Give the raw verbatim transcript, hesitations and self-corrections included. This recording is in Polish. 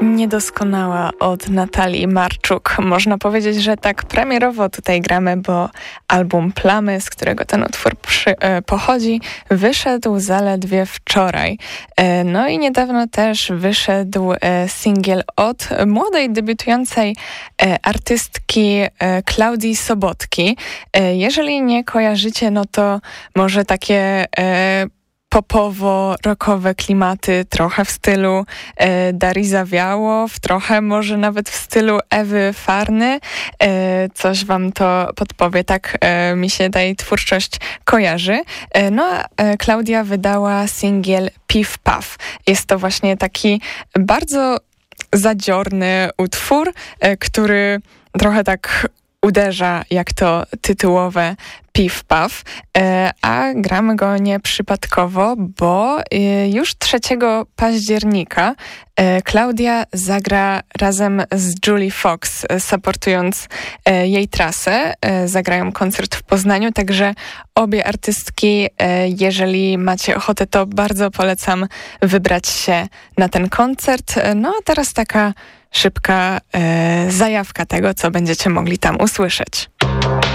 Niedoskonała od Natalii Marczuk. Można powiedzieć, że tak premierowo tutaj gramy, bo album Plamy, z którego ten utwór przy, e, pochodzi, wyszedł zaledwie wczoraj. E, no i niedawno też wyszedł e, singiel od młodej, debiutującej e, artystki e, Klaudii Sobotki. E, jeżeli nie kojarzycie, no to może takie e, popowo-rockowe klimaty, trochę w stylu e, Darii Zawiałow, trochę może nawet w stylu Ewy Farny. E, coś wam to podpowie, tak e, mi się ta jej twórczość kojarzy. E, no a e, Klaudia wydała singiel Piw Paw. Jest to właśnie taki bardzo zadziorny utwór, e, który trochę tak uderza jak to tytułowe Piw Paw, a gramy go nieprzypadkowo, bo już trzeciego października Klaudia zagra razem z Julie Fox, supportując jej trasę. Zagrają koncert w Poznaniu, także obie artystki, jeżeli macie ochotę, to bardzo polecam wybrać się na ten koncert. No a teraz taka szybka zajawka tego, co będziecie mogli tam usłyszeć.